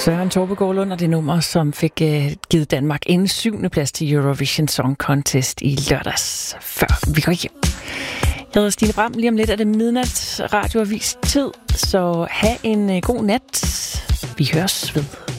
Søren Torpegaard Lund og det nummer, som fik givet Danmark en 7. plads til Eurovision Song Contest i lørdags, før vi går hjem. Jeg hedder Stine Bram. Lige om lidt er det midnat radioavis tid, så have en god nat. Vi høres ved.